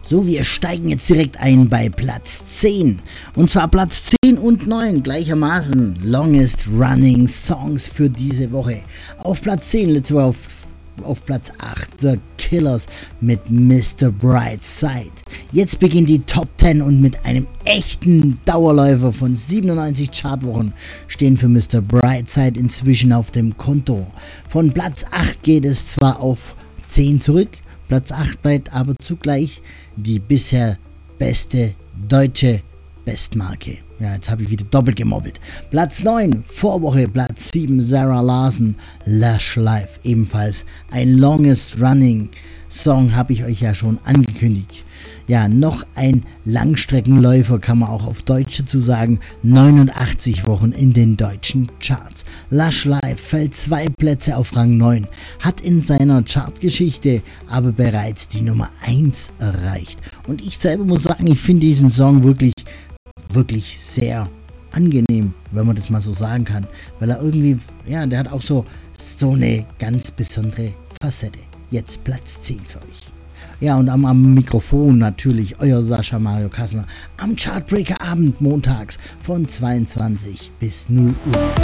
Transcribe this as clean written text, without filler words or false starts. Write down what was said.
So, wir steigen jetzt direkt ein bei Platz 10. Und zwar Platz 10 und 9 gleichermaßen. Longest Running Songs für diese Woche. Auf Platz 10, letzte Woche auf Platz 8, The Killers mit Mr. Brightside. Jetzt beginnt die Top 10 und mit einem echten Dauerläufer von 97 Chartwochen stehen für Mr. Brightside inzwischen auf dem Konto. Von Platz 8 geht es zwar auf 10 zurück, Platz 8 bleibt aber zugleich die bisher beste deutsche Bestmarke. Ja, jetzt habe ich wieder doppelt gemobbelt. Platz 9, Vorwoche, Platz 7, Zara Larsson, Lush Life. Ebenfalls ein Longest Running Song, habe ich euch ja schon angekündigt. Ja, noch ein Langstreckenläufer, kann man auch auf Deutsch dazu sagen, 89 Wochen in den deutschen Charts. Lush Life fällt 2 Plätze auf Rang 9, hat in seiner Chartgeschichte aber bereits die Nummer 1 erreicht. Und ich selber muss sagen, ich finde diesen Song wirklich sehr angenehm, wenn man das mal so sagen kann, weil er irgendwie, ja, der hat auch so eine ganz besondere Facette. Jetzt Platz 10 für euch. Ja, und am Mikrofon natürlich euer Sascha Mario Kassner am Chartbreaker Abend montags von 22 bis 0 Uhr.